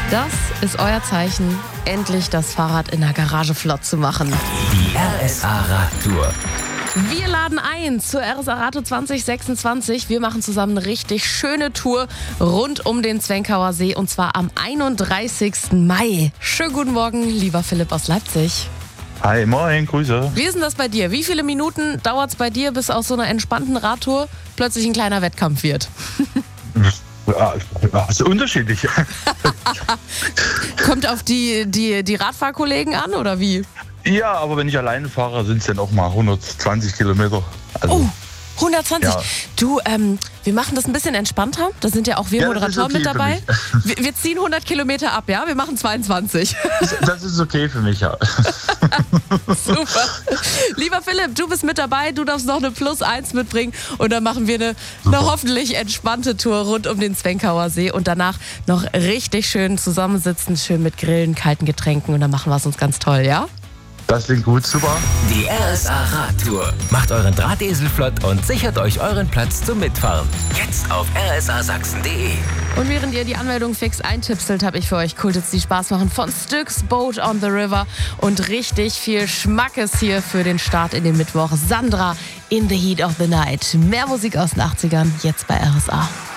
Das ist euer Zeichen, endlich das Fahrrad in der Garage flott zu machen. Die RSA Radtour. Wir laden ein zur RSA Radtour 2026. Wir machen zusammen eine richtig schöne Tour rund um den Zwenkauer See und zwar am 31. Mai. Schönen guten Morgen, lieber Philipp aus Leipzig. Hi, moin, Grüße. Wie ist denn das bei dir? Wie viele Minuten dauert es bei dir, bis aus so einer entspannten Radtour plötzlich ein kleiner Wettkampf wird? Ja, ist unterschiedlich. Kommt auf die Radfahrkollegen an oder wie? Ja, aber wenn ich alleine fahre, sind es dann auch mal 120 Kilometer. Also, Oh, 120. Ja. Du, wir machen das ein bisschen entspannter. Da sind ja auch wir Ja, das ist Moderatoren okay mit für dabei. Wir ziehen 100 Kilometer ab, ja? Wir machen 22. das ist okay für mich, ja. Super. Lieber Philipp, du bist mit dabei. Du darfst noch eine +1 mitbringen. Und dann machen wir eine hoffentlich entspannte Tour rund um den Zwenkauer See. Und danach noch richtig schön zusammensitzen, schön mit Grillen, kalten Getränken. Und dann machen wir es uns ganz toll, ja? Das klingt gut, super. Die RSA Radtour. Macht euren Drahtesel flott und sichert euch euren Platz zum Mitfahren. Jetzt auf rsasachsen.de. Und während ihr die Anmeldung fix eintipselt, habe ich für euch Kultits, die Spaß machen von Styx, Boat on the River und richtig viel Schmackes hier für den Start in den Mittwoch. Sandra, In the Heat of the Night. Mehr Musik aus den 80ern, jetzt bei RSA.